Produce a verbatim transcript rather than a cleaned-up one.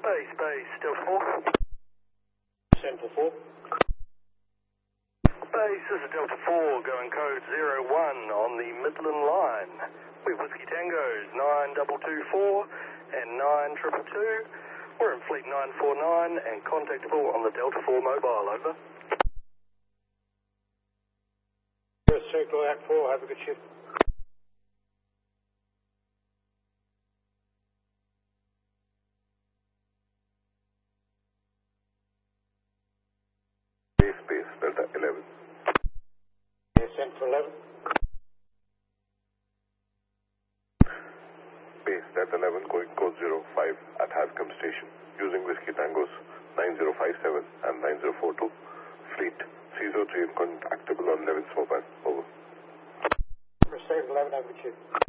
Base, base, Delta four. Central four. Base, this is Delta four, going code zero one on the Midland line. We're Whiskey Tangos nine two two four and nine two two two. We're in Fleet nine four nine and contactable on the Delta four mobile, over. Circle Act four, have a good shift. Base, base, Delta eleven. Yes, Central eleven. Base, Delta eleven, going code zero five at Hascom Station, using Whiskey Tangos nine zero five seven and nine zero four two. Fleet three zero three and contactable on eleven's mobile, over. Circle eleven, have a good shift.